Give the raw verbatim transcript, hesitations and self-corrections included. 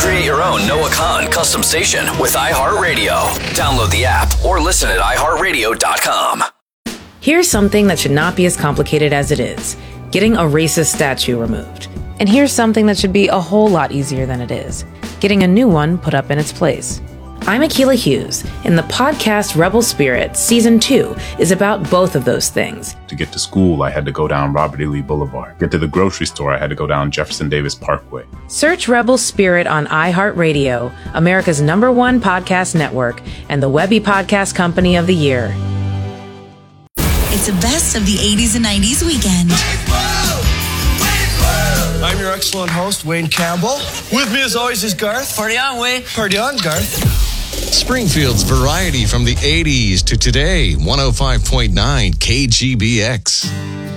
Create your own Noah Khan custom station with iHeartRadio. Download the app or listen at i heart radio dot com. Here's something that should not be as complicated as it is. Getting a racist statue removed. And here's something that should be a whole lot easier than it is. Getting a new one put up in its place. I'm Akilah Hughes, and the podcast Rebel Spirit Season two is about both of those things. To get to school, I had to go down Robert E. Lee Boulevard. Get to the grocery store, I had to go down Jefferson Davis Parkway. Search Rebel Spirit on iHeartRadio, America's number one podcast network, and the Webby Podcast Company of the Year. It's the best of the eighties and nineties weekend. I'm your excellent host, Wayne Campbell. With me as always is Garth. Party on, Wayne. Party on, Garth. Springfield's variety from the eighties to today, one oh five point nine K G B X.